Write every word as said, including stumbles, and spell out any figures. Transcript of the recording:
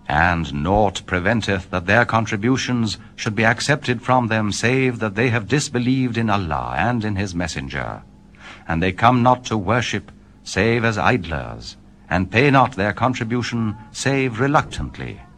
And naught preventeth that their contributions should be accepted from them, save that they have disbelieved in Allah and in his messenger. And they come not to worship save as idlers, and pay not their contribution save reluctantly.